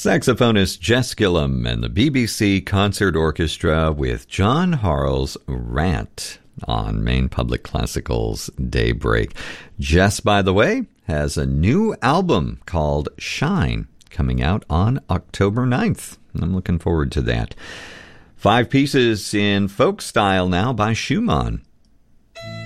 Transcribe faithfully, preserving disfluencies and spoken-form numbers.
Saxophonist Jess Gillum and the B B C Concert Orchestra with John Harles' Rant on Maine Public Classical's Daybreak. Jess, by the way, has a new album called Shine coming out on October ninth. I'm looking forward to that. Five pieces in folk style now by Schumann.